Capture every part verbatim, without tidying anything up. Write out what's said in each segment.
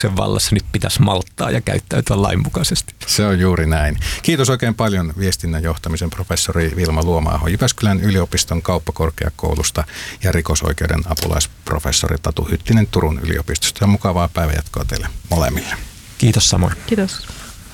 sen vallassa nyt pitäisi malttaa ja käyttäytyä lainmukaisesti. Se on juuri näin. Kiitos oikein paljon viestinnän johtamisen professori Vilma Luoma-aho Jyväskylän yliopiston kauppakorkeakoulusta ja rikosoikeuden apulaisprofessori Tatu Hyttinen Turun yliopistosta. Ja mukavaa päivänjatkoa teille molemmille. Kiitos samoin. Kiitos.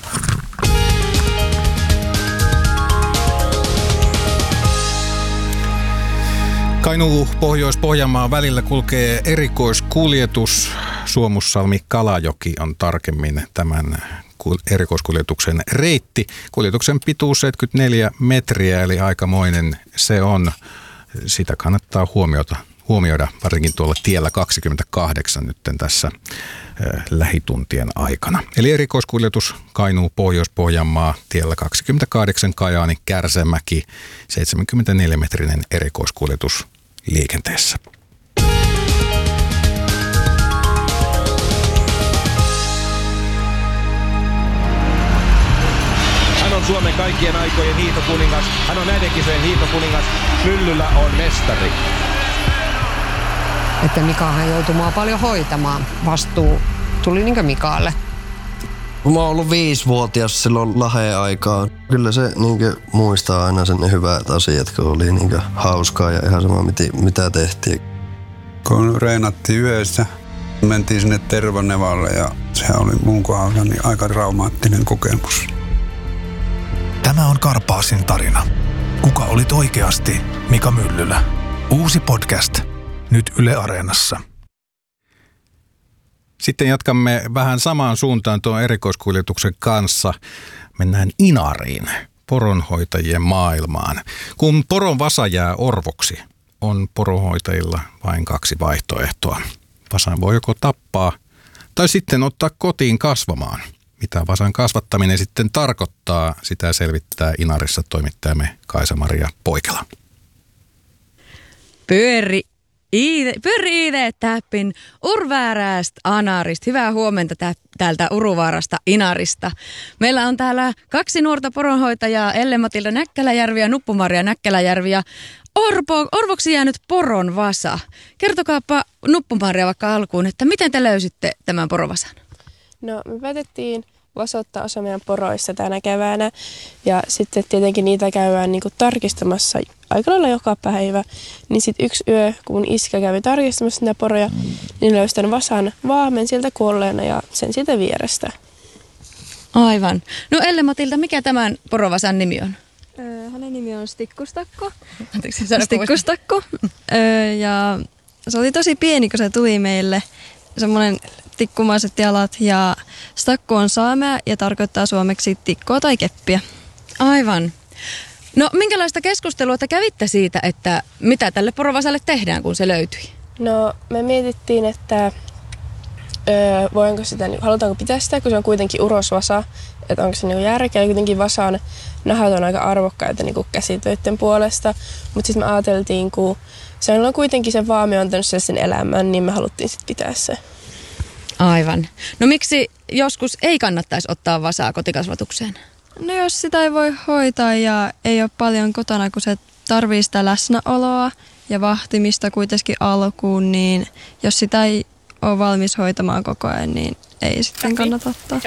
Kainuu Pohjois-Pohjanmaan välillä kulkee erikoiskuljetus. Suomussalmi-Kalajoki on tarkemmin tämän erikoiskuljetuksen reitti. Kuljetuksen pituus seitsemänkymmentäneljä metriä, eli aikamoinen se on. Sitä kannattaa huomiota, huomioida varsinkin tuolla tiellä kaksikymmentäkahdeksan nyt tässä äh, lähituntien aikana. Eli erikoiskuljetus Kainuu Pohjois-Pohjanmaa tiellä kaksikymmentäkahdeksan Kajaani Kärsämäki, seitsemänkymmentäneljä metrinen erikoiskuljetus liikenteessä. Hän on Suomen kaikkien aikojen hiihtokuningas. Hän on näiden kisojen hiihtokuningas. Myllyllä on mestari. Että Mikahan joutui mua paljon hoitamaan. Vastuu tuli niinkö Mikaalle? Mä oon ollut viisivuotias silloin Laheen aikaan. Kyllä se niinkö muistaa aina sen ne hyvät asiat, kun oli niinkö hauskaa ja ihan sama mitä tehtiin. Kun reenattiin yössä, mentiin sinne Tervanevalle ja se oli mun kohdalla niin aika traumaattinen kokemus. Tämä on Karpaasin tarina. Kuka olit oikeasti Mika Myllylä? Uusi podcast. Nyt Yle Areenassa. Sitten jatkamme vähän samaan suuntaan tuon erikoiskuljetuksen kanssa. Mennään Inariin, poronhoitajien maailmaan. Kun poron vasa jää orvoksi, on poronhoitajilla vain kaksi vaihtoehtoa. Vasan voi joko tappaa tai sitten ottaa kotiin kasvamaan. Mitä vasan kasvattaminen sitten tarkoittaa, sitä selvittää Inarissa toimittajamme Kaisa-Maria Poikela. Pyöri Pyöri iide täppin Urvääräst Anarist. Hyvää huomenta tä- täältä Uruvaarasta Inarista. Meillä on täällä kaksi nuorta poronhoitajaa, Elle-Matilda Näkkäläjärvi ja Nuppu-Maria Näkkäläjärvi ja Orpo, orvoksi jäänyt poron vasa. Kertokaapa Nuppu-Maria vaikka alkuun, että miten te löysitte tämän porovasan? No me päätettiin vasottaa osa meidän poroista tänä keväänä ja sitten tietenkin niitä käydään niin kuin tarkistamassa aika lailla joka päivä. Niin sitten yksi yö, kun mun iskä kävi tarkistamassa niitä poroja, niin löysi tämän vasan vaamen sieltä kuolleena ja sen siitä vierestä. Aivan. No Elle-Matilda, mikä tämän porovasan nimi on? Öö, hänen nimi on Stikkustakko. Anteeksi, Stikkustakko. Öö, ja se oli tosi pieni, kun se tuli meille. Semmoinen tikkumaiset jalat ja stakku on saamea ja tarkoittaa suomeksi tikkoa tai keppiä. Aivan. No minkälaista keskustelua te kävitte siitä, että mitä tälle porovasalle tehdään, kun se löytyi? No me mietittiin, että öö, voinko sitä, halutaanko pitää sitä, kun se on kuitenkin urosvasa, että onko se niinku järkeä. Kuitenkin vasan nahat on aika arvokkaita niinku käsitöiden puolesta, mutta sitten me ajateltiin, kun se on kuitenkin se vaami on antanut sen elämän, niin me haluttiin sitten pitää se. Aivan. No miksi joskus ei kannattaisi ottaa vasaa kotikasvatukseen? No jos sitä ei voi hoitaa ja ei ole paljon kotona, kun se tarvii sitä läsnäoloa ja vahtimista kuitenkin alkuun, niin jos sitä ei ole valmis hoitamaan koko ajan, niin ei sitten kannata ottaa.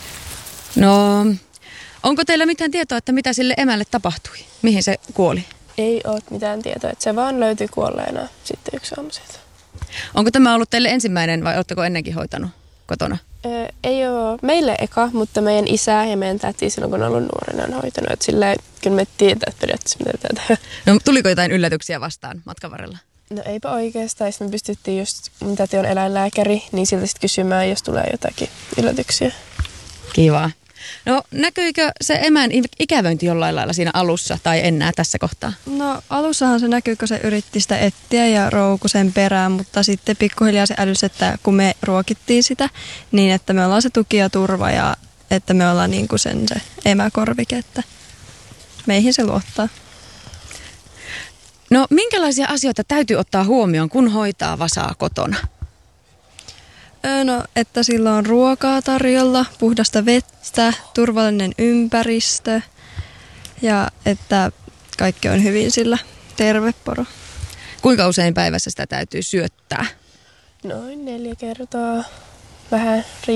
No, onko teillä mitään tietoa, että mitä sille emälle tapahtui? Mihin se kuoli? Ei ole mitään tietoa, että se vaan löytyi kuolleena sitten yksi aamu sieltä. Onko tämä ollut teille ensimmäinen vai oletteko ennenkin hoitanut kotona? Öö, ei ole meille eka, mutta meidän isä ja meidän täti silloin kun on ollut nuorena on hoitanut. Että silleen kyllä me tietää periaatteessa mitä tätä tehdä. No tuliko jotain yllätyksiä vastaan matkan varrella? No eipä oikeastaan. Sitten me pystyttiin just, mun täti on eläinlääkäri, niin siltä sitten kysymään, jos tulee jotakin yllätyksiä. Kiva. No näkyykö se emän ikävöinti jollain lailla siinä alussa tai enää tässä kohtaa? No alussahan se näkyy, kun se yritti sitä etsiä ja roukui sen perään, mutta sitten pikkuhiljaa se älysi, että kun me ruokittiin sitä, niin että me ollaan se tuki ja turva ja että me ollaan niin kuin sen se emäkorvike, että meihin se luottaa. No minkälaisia asioita täytyy ottaa huomioon, kun hoitaa vasaa kotona? No, että sillä on ruokaa tarjolla, puhdasta vettä, turvallinen ympäristö ja että kaikki on hyvin sillä terve poro. Kuinka usein päivässä sitä täytyy syöttää? Noin neljä kertaa. vähän